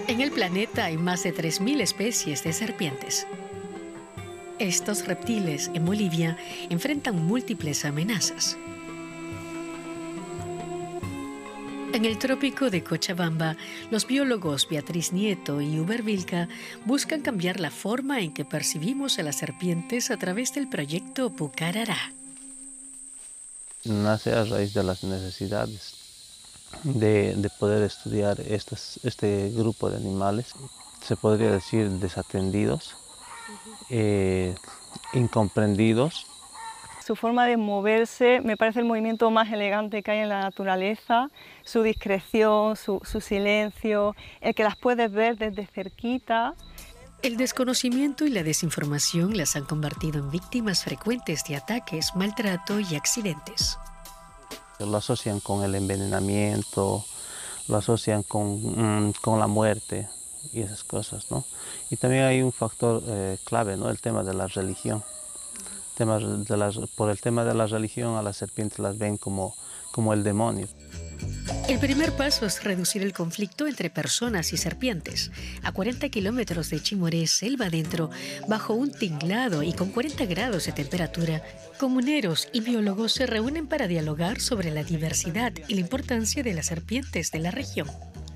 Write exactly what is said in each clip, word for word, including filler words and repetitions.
En el planeta hay más de tres mil especies de serpientes. Estos reptiles en Bolivia enfrentan múltiples amenazas. En el trópico de Cochabamba, los biólogos Beatriz Nieto y Uber Vilca buscan cambiar la forma en que percibimos a las serpientes a través del proyecto Pucarará. Nace a raíz de las necesidades de, de poder estudiar estos, este grupo de animales, se podría decir desatendidos, eh, incomprendidos. Su forma de moverse me parece el movimiento más elegante que hay en la naturaleza, su discreción, su, su silencio, el que las puedes ver desde cerquita. El desconocimiento y la desinformación las han convertido en víctimas frecuentes de ataques, maltrato y accidentes. Lo asocian con el envenenamiento, lo asocian con, con la muerte y esas cosas, ¿no? Y también hay un factor eh, clave, ¿no? El tema de la religión. Temas de las, por el tema de la religión, a las serpientes las ven como, como el demonio. El primer paso es reducir el conflicto entre personas y serpientes. A cuarenta kilómetros de Chimoré, selva adentro, bajo un tinglado y con cuarenta grados de temperatura, comuneros y biólogos se reúnen para dialogar sobre la diversidad y la importancia de las serpientes de la región.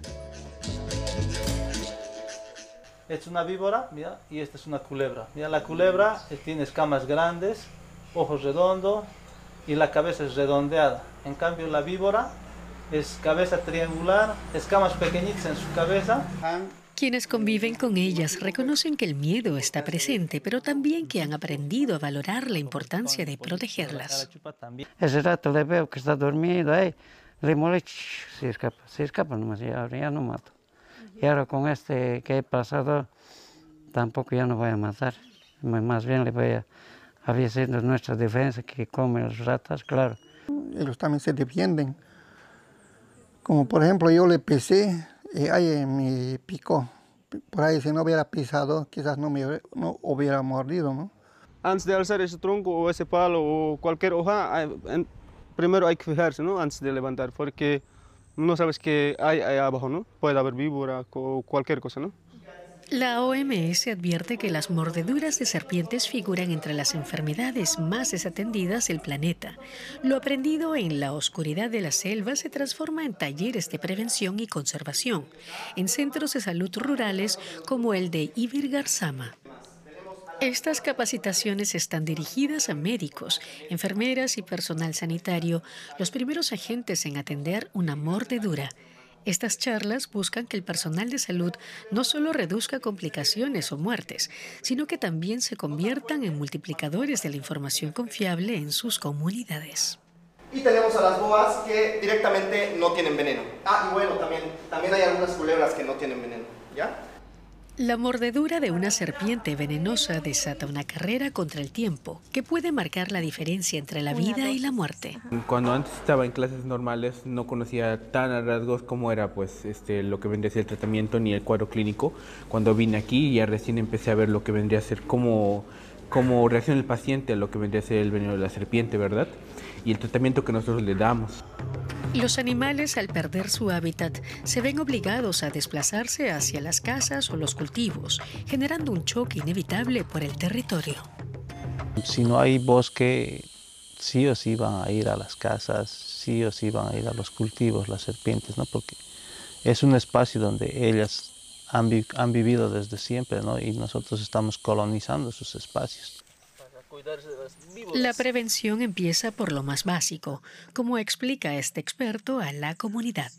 Esta es una víbora, mira, y esta es una culebra. Mira, la culebra tiene escamas grandes, ojos redondos y la cabeza es redondeada. En cambio, la víbora es cabeza triangular, escamas pequeñitas en su cabeza. Quienes conviven con ellas reconocen que el miedo está presente, pero también que han aprendido a valorar la importancia de protegerlas. Ese rato le veo que está dormido, ahí, le molesta, se escapa, se escapa nomás, ya, ya no mato. Y ahora con este que he pasado, tampoco ya no voy a matar. Más bien le voy a avisar nuestra defensa que come las ratas, claro. Ellos también se defienden. Como por ejemplo yo le pisé y ahí me picó. Por ahí si no hubiera pisado, quizás no me no hubiera mordido, ¿no? Antes de alzar ese tronco o ese palo o cualquier hoja, primero hay que fijarse, ¿no? Antes de levantar, porque no sabes qué hay ahí abajo, ¿no? Puede haber víbora o cualquier cosa, ¿no? La O M S advierte que las mordeduras de serpientes figuran entre las enfermedades más desatendidas del planeta. Lo aprendido en la oscuridad de la selva se transforma en talleres de prevención y conservación, en centros de salud rurales como el de Ibirgarzama. Estas capacitaciones están dirigidas a médicos, enfermeras y personal sanitario, los primeros agentes en atender una mordedura. Estas charlas buscan que el personal de salud no solo reduzca complicaciones o muertes, sino que también se conviertan en multiplicadores de la información confiable en sus comunidades. Y tenemos a las boas que directamente no tienen veneno. Ah, y bueno, también, también hay algunas culebras que no tienen veneno, ¿ya? La mordedura de una serpiente venenosa desata una carrera contra el tiempo que puede marcar la diferencia entre la vida y la muerte. Cuando antes estaba en clases normales no conocía tan a rasgos cómo era pues, este, lo que vendría a ser el tratamiento ni el cuadro clínico. Cuando vine aquí ya recién empecé a ver lo que vendría a ser cómo, cómo reacciona el paciente a lo que vendría a ser el veneno de la serpiente, ¿verdad? Y el tratamiento que nosotros le damos. Los animales, al perder su hábitat, se ven obligados a desplazarse hacia las casas o los cultivos, generando un choque inevitable por el territorio. Si no hay bosque, sí o sí van a ir a las casas, sí o sí van a ir a los cultivos, las serpientes, ¿no? Porque es un espacio donde ellas han, vi han vivido desde siempre, ¿no? Y nosotros estamos colonizando sus espacios. La prevención empieza por lo más básico, como explica este experto a la comunidad.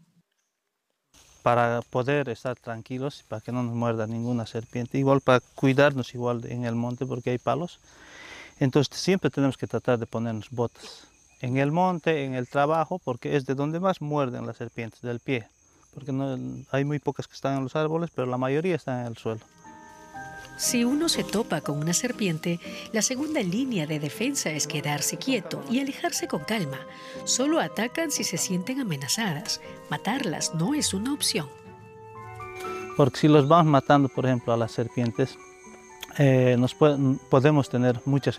Para poder estar tranquilos, para que no nos muerda ninguna serpiente, igual para cuidarnos igual en el monte porque hay palos, entonces siempre tenemos que tratar de ponernos botas. En el monte, en el trabajo, porque es de donde más muerden las serpientes, del pie. Porque no, hay muy pocas que están en los árboles, pero la mayoría están en el suelo. Si uno se topa con una serpiente, la segunda línea de defensa es quedarse quieto y alejarse con calma. Solo atacan si se sienten amenazadas. Matarlas no es una opción. Porque si los vamos matando, por ejemplo, a las serpientes, eh, nos puede, podemos tener muchas